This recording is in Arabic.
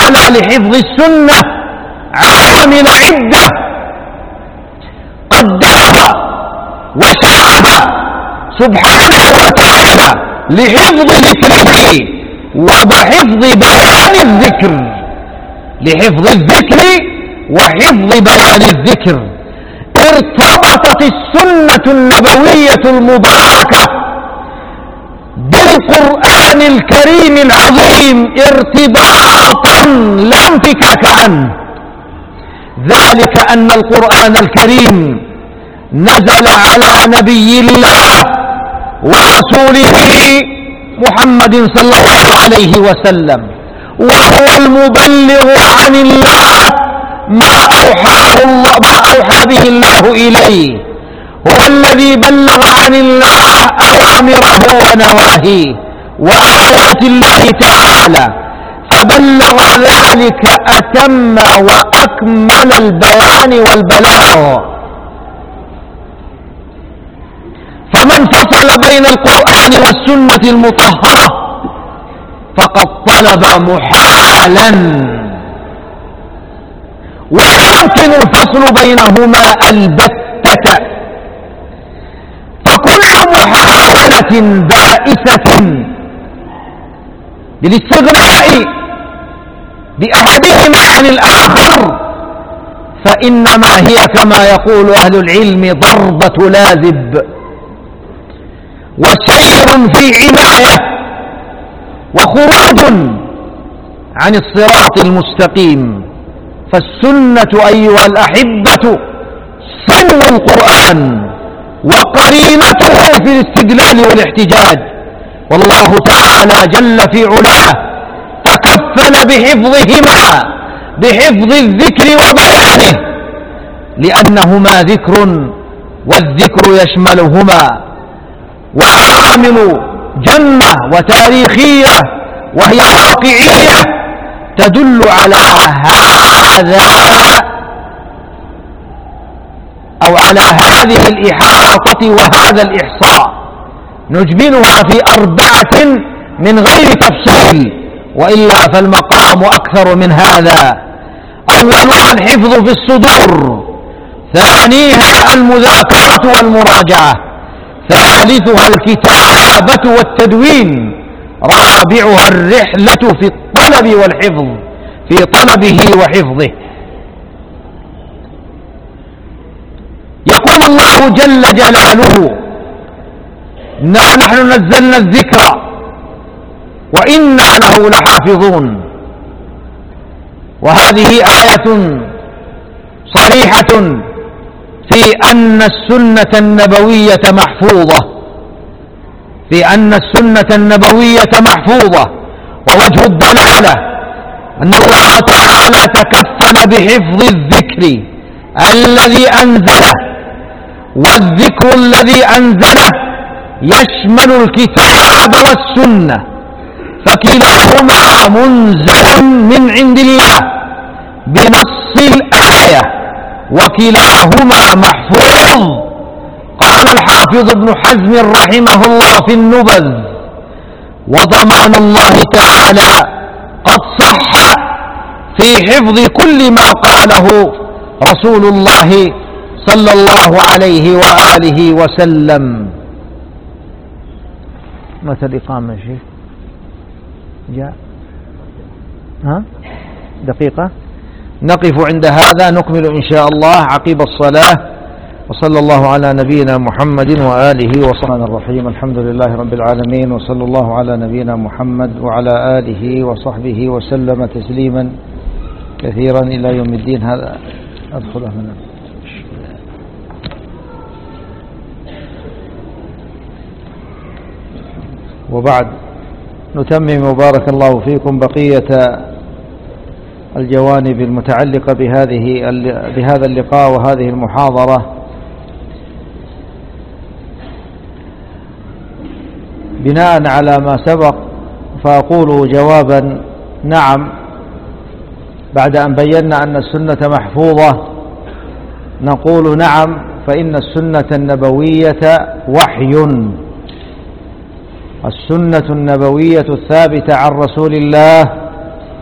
تعالى لحفظ السنة عوامل عدة قدرها وسعها سبحانه وتعالى لحفظ ذكره وبحفظ بيان الذكر، لحفظ الذكر وحفظ بيان الذكر. ارتبطت السنة النبوية المباركة بالقرآن الكريم العظيم ارتباطا لا انفكاك عنه، ذلك أن القرآن الكريم نزل على نبي الله ورسوله محمد صلى الله عليه وسلم، وهو المبلغ عن الله ما أوحى به الله إليه، هو الذي بلغ عن الله أوامره ونواهيه وآيات الله تعالى، فبلغ ذلك أتم وأكمل البيان والبلاغ. فمن فصل بين القرآن والسنة المطهرة فقد طلب محالا، ولا يمكن الفصل بينهما البتة، فكل محاولة بائسة للاستغناء بأحدهما عن الآخر فإنما هي كما يقول أهل العلم ضربة لازب وسير في عناية وخروج عن الصراط المستقيم. فالسنة أيها الأحبة سن القرآن وقرينته في الاستدلال والاحتجاج، والله تعالى جل في علاه تكفل بحفظهما، بحفظ الذكر وبيانه، لأنهما ذكر والذكر يشملهما، وعوامل جنة وتاريخية وهي واقعية تدل على هذا أو على هذه الإحاطة وهذا الإحصاء، نجملها في 4 من غير تفصيل، وإلا فالمقام أكثر من هذا. أولها الحفظ في الصدور، ثانيها المذاكرة والمراجعة، ثالثها الكتابة والتدوين، رابعها الرحلة في الطلب والحفظ، في طلبه وحفظه. يقول الله جل جلاله: نحن نزلنا الذكر وإنا له لحافظون. وهذه آية صريحة في أن السنة النبوية محفوظة، في أن السنة النبوية محفوظة. ووجه الدلالة أن الله تعالى تكفل بحفظ الذكر الذي أنزله، والذكر الذي أنزله يشمل الكتاب والسنة، فكلاهما منزل من عند الله بنص الآية، وكلاهما محفوظ. قال الحافظ ابن حزم رحمه الله في النبذ: وضمان الله تعالى قد صح في حفظ كل ما قاله رسول الله صلى الله عليه وآله وسلم. متى الإقامة شيخ؟ جاء دقيقة، نقف عند هذا، نكمل إن شاء الله عقب الصلاة. وصلى الله على نبينا محمد وآله وصحبه الرحيم. الحمد لله رب العالمين، وصلى الله على نبينا محمد وعلى آله وصحبه وسلم تسليما كثيرا إلى يوم الدين. هذا أدخله من وبعد، نتمم بارك الله فيكم بقية الجوانب المتعلقة بهذا اللقاء وهذه المحاضرة. بناء على ما سبق فأقول جوابا: نعم، بعد أن بينا أن السنة محفوظة نقول نعم، فإن السنة النبوية وحي. السنة النبوية الثابتة عن رسول الله